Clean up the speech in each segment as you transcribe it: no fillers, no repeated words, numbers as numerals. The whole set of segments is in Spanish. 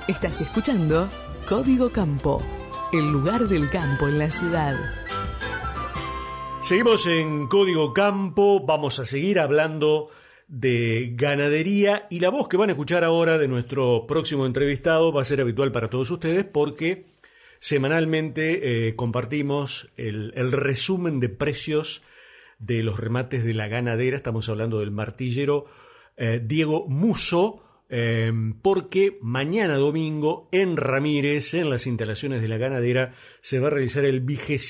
Estás escuchando Código Campo, el lugar del campo en la ciudad. Seguimos en Código Campo, vamos a seguir hablando de ganadería y la voz que van a escuchar ahora de nuestro próximo entrevistado va a ser habitual para todos ustedes porque semanalmente compartimos el resumen de precios de los remates de la ganadera. Estamos hablando del martillero Diego Musso, porque mañana domingo en Ramírez, en las instalaciones de la ganadera, se va a realizar el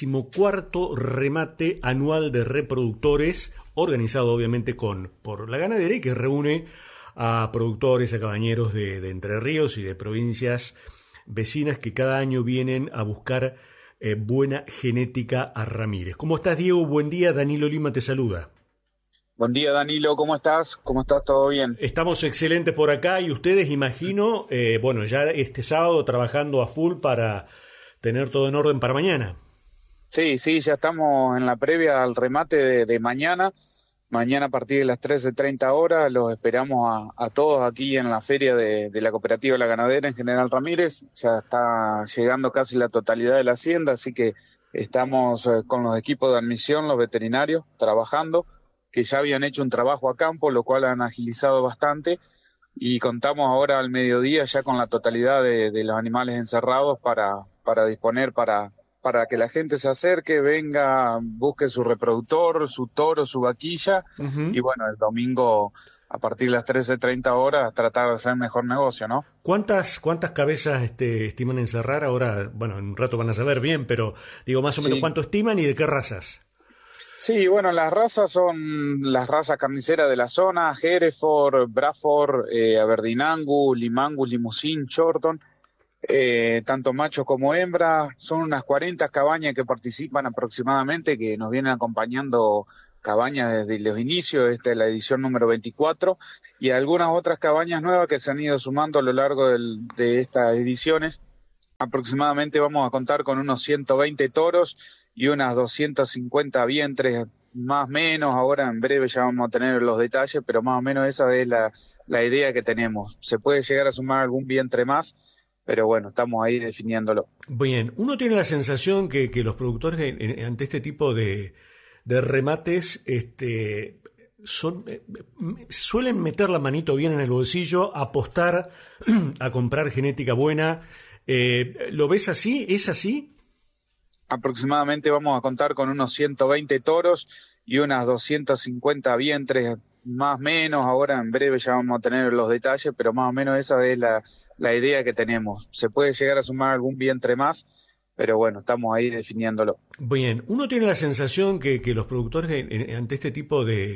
24º remate anual de reproductores, organizado obviamente por la ganadera y que reúne a productores, a cabañeros de Entre Ríos y de provincias vecinas que cada año vienen a buscar buena genética a Ramírez. ¿Cómo estás, Diego? Buen día, Danilo Lima te saluda. Buen día, Danilo, ¿cómo estás? ¿Cómo estás? ¿Todo bien? Estamos excelentes por acá y ustedes, imagino, ya este sábado trabajando a full para tener todo en orden para mañana. Sí, ya estamos en la previa al remate de mañana. Mañana a partir de las 13:30 horas los esperamos a todos aquí en la feria de la Cooperativa La Ganadera en General Ramírez. Ya está llegando casi la totalidad de la hacienda, así que estamos con los equipos de admisión, los veterinarios, trabajando, que ya habían hecho un trabajo a campo, lo cual han agilizado bastante, y contamos ahora al mediodía ya con la totalidad de los animales encerrados para disponer para que la gente se acerque, venga, busque su reproductor, su toro, su vaquilla, y bueno, el domingo a partir de las 13:30 horas tratar de hacer mejor negocio, ¿no? ¿Cuántas cabezas estiman encerrar? Ahora, bueno, en un rato van a saber bien, pero digo más o menos cuánto estiman y de qué razas. Sí, bueno, las razas son las razas carniceras de la zona: Hereford, Braford, Aberdeen Angus, Lima Angus, Limousin, Shorton, tanto machos como hembras. Son unas 40 cabañas que participan aproximadamente, que nos vienen acompañando cabañas desde los inicios. Esta es la edición número 24, y algunas otras cabañas nuevas que se han ido sumando a lo largo de estas ediciones. Aproximadamente vamos a contar con unos 120 toros y unas 250 vientres, más o menos. Ahora en breve ya vamos a tener los detalles, pero más o menos esa es la idea que tenemos. Se puede llegar a sumar algún vientre más, pero bueno, estamos ahí definiéndolo. Bien, uno tiene la sensación que los productores ante este tipo de remates suelen meter la manito bien en el bolsillo, apostar a comprar genética buena. ¿Lo ves así? ¿Es así? Aproximadamente vamos a contar con unos 120 toros y unas 250 vientres, más o menos. Ahora en breve ya vamos a tener los detalles, pero más o menos esa es la idea que tenemos. Se puede llegar a sumar algún vientre más, pero bueno, estamos ahí definiéndolo. Bien, uno tiene la sensación que los productores ante este tipo de